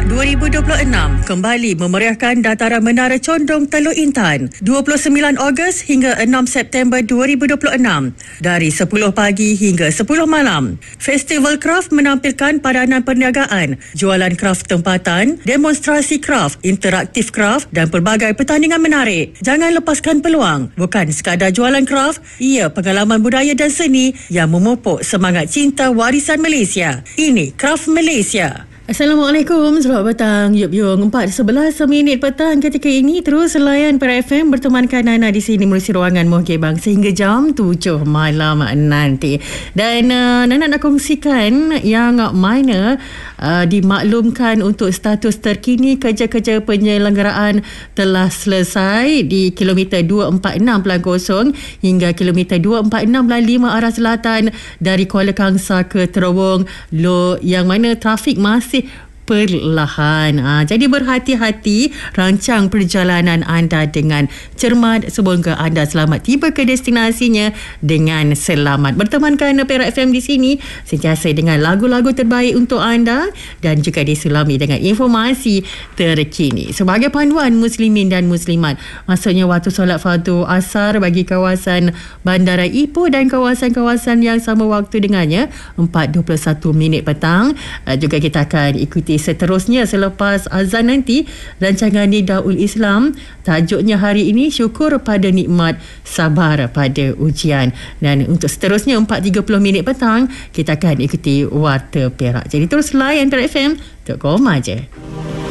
Perak 2026 kembali memeriahkan dataran Menara Condong Teluk Intan 29 Ogos hingga 6 September 2026 dari 10 pagi hingga 10 malam. Festival Kraft menampilkan padanan perniagaan, jualan kraft tempatan, demonstrasi kraft, interaktif kraft dan pelbagai pertandingan menarik. Jangan lepaskan peluang. Bukan sekadar jualan kraft, ia pengalaman budaya dan seni yang memupuk semangat cinta warisan Malaysia. Ini Kraft Malaysia. Assalamualaikum, selamat petang. Yup Yung, 4:11 petang ketika ini. Terus layan Perak FM bertemankan Nana di sini melalui ruangan Mohon Bang sehingga jam 7 malam nanti. Dan Nana nak kongsikan yang mana dimaklumkan untuk status terkini kerja-kerja penyelenggaraan telah selesai di kilometer 246.0 hingga kilometer 246.5 arah selatan dari Kuala Kangsar ke Terowong yang mana trafik masih perlahan. Jadi berhati-hati, rancang perjalanan anda dengan cermat semoga anda selamat tiba ke destinasinya dengan selamat. Bertemankan Perak FM di sini sentiasa dengan lagu-lagu terbaik untuk anda dan juga diselami dengan informasi terkini. Sebagai panduan muslimin dan muslimat, maksudnya waktu solat fardu asar bagi kawasan Bandara Ipoh dan kawasan-kawasan yang sama waktu dengannya 4:21 petang. Juga kita akan ikuti seterusnya selepas azan nanti rancangan Nidaul Islam. Tajuknya hari ini syukur pada nikmat, sabar pada ujian. Dan untuk seterusnya 4:30 petang kita akan ikuti Warta Perak. Jadi terus layan Perak FM. Tok Koma je.